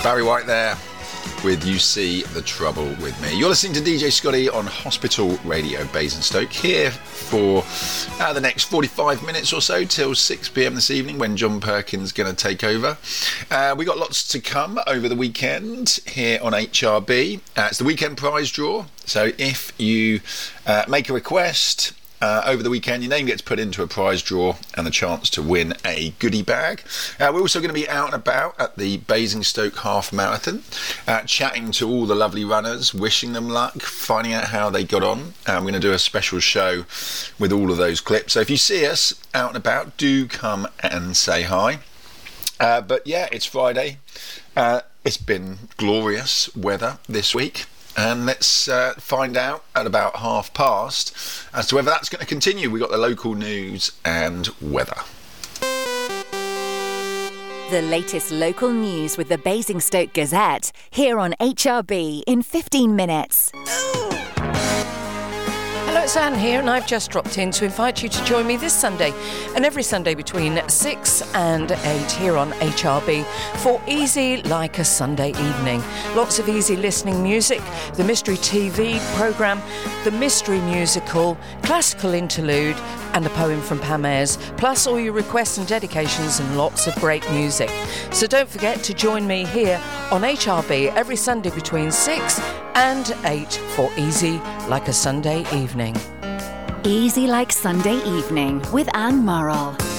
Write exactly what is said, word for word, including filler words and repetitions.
Barry White there with You See the Trouble With Me. You're listening to D J Scotty on Hospital Radio Basingstoke, here for uh, the next forty-five minutes or so till six p m this evening when John Perkins is going to take over. Uh, we got lots to come over the weekend here on H R B. Uh, it's the weekend prize draw, so if you uh, make a request Uh, over the weekend, your name gets put into a prize draw and a chance to win a goodie bag. Uh, we're also going to be out and about at the Basingstoke Half Marathon, uh, chatting to all the lovely runners, wishing them luck, finding out how they got on. Uh, we're going to do a special show with all of those clips. So if you see us out and about, do come and say hi. Uh, but yeah, it's Friday. Uh, it's been glorious weather this week. And let's uh, find out at about half past as to whether that's going to continue. We've got the local news and weather. The latest local news with the Basingstoke Gazette, here on H R B in fifteen minutes. Hello, it's Anne here, and I've just dropped in to invite you to join me this Sunday and every Sunday between six and eight here on H R B for Easy Like a Sunday Evening. Lots of easy listening music, the Mystery T V programme, the Mystery Musical, classical interlude and a poem from Pam Ayres, plus all your requests and dedications and lots of great music. So don't forget to join me here on H R B every Sunday between six and eight for Easy Like a Sunday Evening. Easy Like Sunday Evening with Anne Murrell.